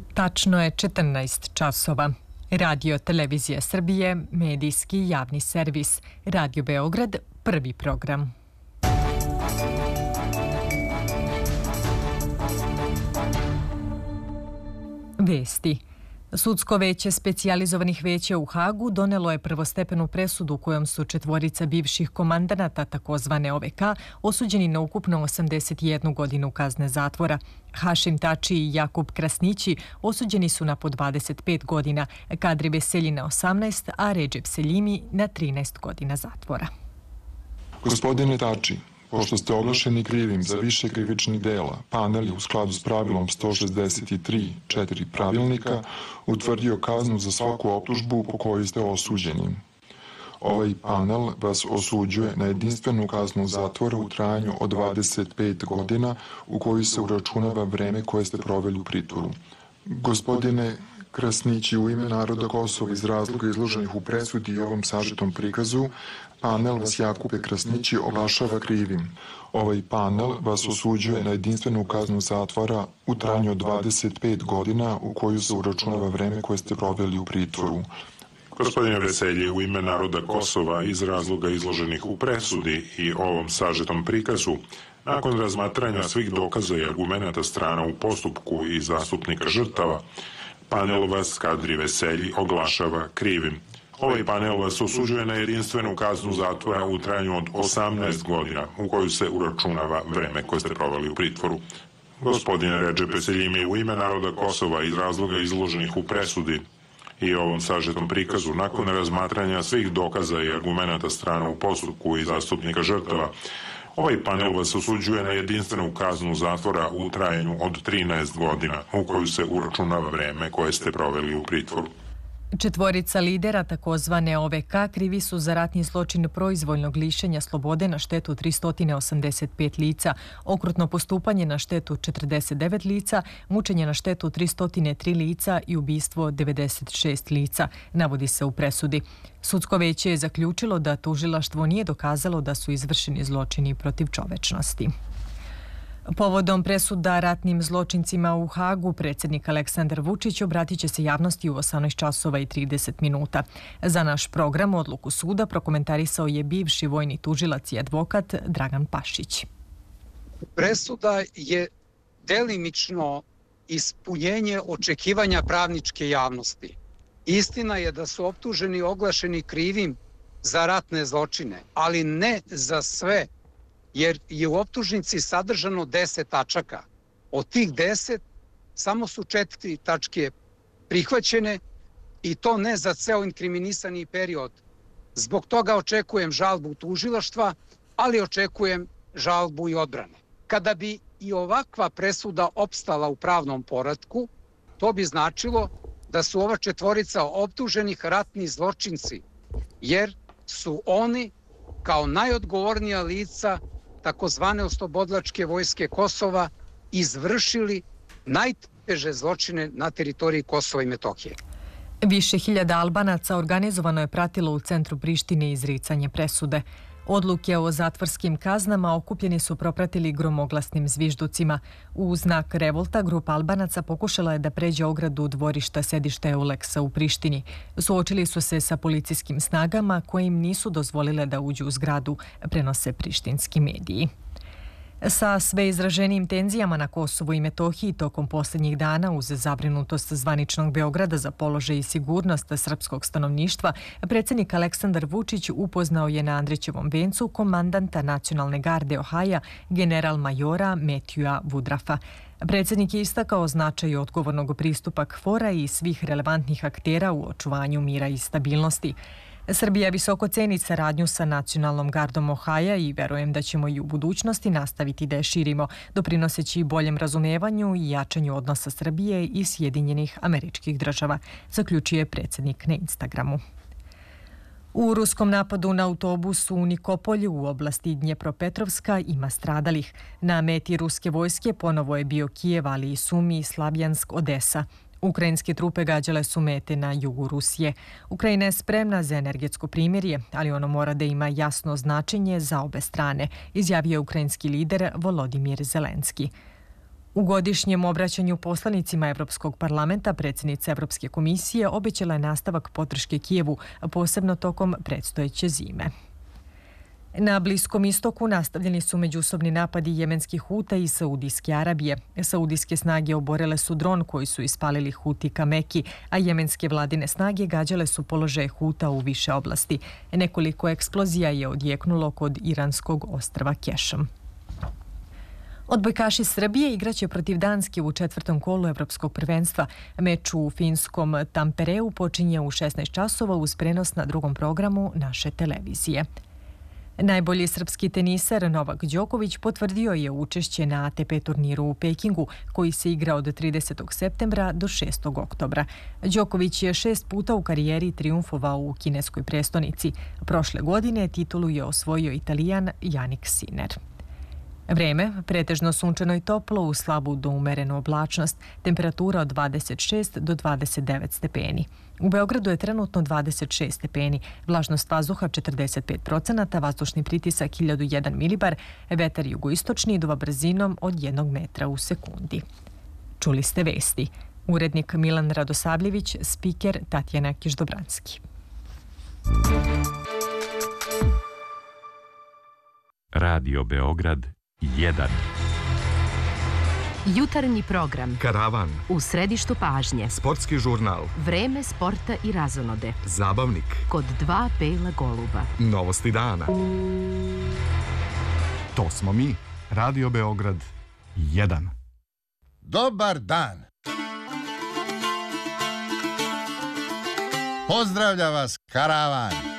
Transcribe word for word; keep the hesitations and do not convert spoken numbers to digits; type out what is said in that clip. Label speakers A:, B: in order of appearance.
A: Tačno je četrnaest časova. Radio Televizija Srbije, medijski javni servis. Radio Beograd, prvi program. Vesti. Sudsko veće specijalizovanih veća u Hagu donelo je prvostepenu presudu kojom su četvorica bivših komandanata takozvane O V K osuđeni na ukupno osamdeset jednu godinu kazne zatvora. Hašim Tači i Jakub Krasnići osuđeni su na po dvadeset pet godina, Kadri Veselji na osamnaest, a Redžep Seljimi na trinaest godina zatvora.
B: Gospodine Tači, pošto ste oglašeni krivim za više krivičnih dela, panel je u skladu s pravilom sto šezdeset tri četiri pravilnika utvrdio kaznu za svaku optužbu po kojoj ste osuđeni. Ovaj panel vas osuđuje na jedinstvenu kaznu zatvora u trajanju od dvadeset pet godina u koju se uračunava vreme koje ste proveli u pritvoru. Gospodine Krasnići, u ime naroda Kosova iz razloga izloženih u presudi i ovom sažetom prikazu, panel vas Jakube Krasnići oglašava krivim. Ovaj panel vas osuđuje na jedinstvenu kaznu zatvora u trajanju od dvadeset pet godina u koju se uračunava vreme koje ste proveli u pritvoru.
C: Gospodine Veselji, u ime naroda Kosova iz razloga izloženih u presudi i ovom sažetom prikazu, nakon razmatranja svih dokaza i argumenata strana u postupku i zastupnika žrtava, panel vas Kadri Veselji oglašava krivim. Ovaj panel vas osuđuje na jedinstvenu kaznu zatvora u trajanju od osamnaest godina u koju se uračunava vreme koje ste proveli u pritvoru. Gospodine Redžepe Seljimi, u ime naroda Kosova iz razloga izloženih u presudi i ovom sažetom prikazu, nakon razmatranja svih dokaza i argumenata strana u postupku i zastupnika žrtava, ovaj panel vas osuđuje na jedinstvenu kaznu zatvora u trajanju od trinaest godina u koju se uračunava vreme koje ste proveli u pritvoru.
A: Četvorica lidera takozvane O V K krivi su za ratni zločin proizvoljnog lišenja slobode na štetu tristo osamdeset pet lica, okrutno postupanje na štetu četrdeset devet lica, mučenje na štetu tristo tri lica i ubistvo devedeset šest lica, navodi se u presudi. Sudsko veće je zaključilo da tužilaštvo nije dokazalo da su izvršeni zločini protiv čovečnosti. Povodom presuda ratnim zločincima u Hagu, predsjednik Aleksandar Vučić obratit će se javnosti u osamnaest časova i trideset minuta. Za naš program odluku suda prokomentarisao je bivši vojni tužilac i advokat Dragan Pašić.
D: Presuda je delimično ispunjenje očekivanja pravničke javnosti. Istina je da su optuženi oglašeni krivim za ratne zločine, ali ne za sve, jer je u optužnici sadržano deset tačaka. Od tih deset samo su četiri tačke prihvaćene i to ne za ceo inkriminisani period. Zbog toga očekujem žalbu tužilaštva, ali očekujem žalbu i odbrane. Kada bi i ovakva presuda opstala u pravnom poretku, to bi značilo da su ova četvorica optuženih ratni zločinci, jer su oni kao najodgovornija lica takozvane oslobodilačke vojske Kosova izvršili najteže zločine na teritoriji Kosova i Metohije.
A: Više hiljada Albanaca organizovano je pratilo u centru Prištine izricanje presude. Odluke o zatvorskim kaznama okupljeni su propratili gromoglasnim zvižducima. U znak revolta grupa Albanaca pokušala je da pređe ogradu dvorišta sedišta Euleksa u Prištini. Suočili su se sa policijskim snagama koje im nisu dozvolile da uđu u zgradu, prenose prištinski mediji. Sa sve izraženijim tenzijama na Kosovu i Metohiji tokom posljednjih dana uz zabrinutost zvaničnog Beograda za položaj i sigurnost srpskog stanovništva, predsjednik Aleksandar Vučić upoznao je na Andrićevom vencu komandanta Nacionalne garde Ohaja, general majora Metjua Vudrafa. Predsjednik je istakao značaj odgovornog pristupa K F O R-a i svih relevantnih aktera u očuvanju mira i stabilnosti. Srbija visoko ceni saradnju sa Nacionalnom gardom Ohaja i verujem da ćemo i u budućnosti nastaviti da je širimo, doprinoseći boljem razumevanju i jačanju odnosa Srbije i Sjedinjenih Američkih Država, zaključio je predsjednik na Instagramu. U ruskom napadu na autobus u Nikopolju u oblasti Dnjepropetrovska ima stradalih. Na meti ruske vojske ponovo je bio Kijev, ali i Sumi, Slavjansk, Odesa. Ukrajinske trupe gađale su mete na jugu Rusije. Ukrajina je spremna za energetsko primirje, ali ono mora da ima jasno značenje za obe strane, izjavio je ukrajinski lider Volodimir Zelenski. U godišnjem obraćanju poslanicima Evropskog parlamenta predsjednica Evropske komisije obećala je nastavak podrške Kijevu, posebno tokom predstojeće zime. Na Bliskom istoku nastavljeni su međusobni napadi jemenskih Huta i Saudijske Arabije. Saudijske snage oborele su dron koji su ispalili Huti ka Meki, a jemenske vladine snage gađale su položaje Huta u više oblasti. Nekoliko eksplozija je odjeknulo kod iranskog ostrva Kešam. Odbojkaši Srbije igraće protiv Danske u četvrtom kolu Evropskog prvenstva. Meč u finskom Tampereu počinje u šesnaest časova uz prenos na drugom programu naše televizije. Najbolji srpski teniser Novak Đoković potvrdio je učešće na A T P turniru u Pekingu, koji se igra od tridesetog septembra do šestog oktobra. Đoković je šest puta u karijeri trijumfovao u kineskoj prestonici. Prošle godine titulu je osvojio Italijan Jannik Sinner. Vreme, pretežno sunčano i toplo u slabu do umerenu oblačnost, temperatura od dvadeset šest do dvadeset devet stepeni. U Beogradu je trenutno dvadeset šest stepeni, vlažnost vazduha četrdeset pet procenata, vazdušni pritisak hiljadu jedan milibar, vetar jugoistočni duva brzinom od jednog metra u sekundi. Čuli ste vesti. Urednik Milan Radosavljević, spiker Tatjana Kiždobranski.
E: Radio Beograd jedan.
F: Jutarnji program.
G: Karavan.
F: U središtu pažnje.
G: Sportski žurnal.
F: Vreme sporta i razonode.
G: Zabavnik.
F: Kod dva bela goluba.
G: Novosti dana. To smo mi. Radio Beograd jedan.
H: Dobar dan. Pozdravlja vas Karavan.